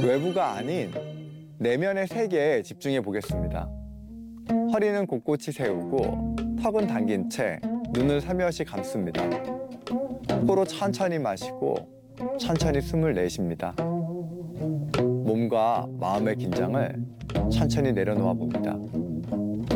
외부가 아닌 내면의 세계에 집중해 보겠습니다. 허리는 곧곧이 세우고 턱은 당긴 채 눈을 살며시 감습니다. 코로 천천히 마시고 천천히 숨을 내쉽니다. 몸과 마음의 긴장을 천천히 내려놓아 봅니다.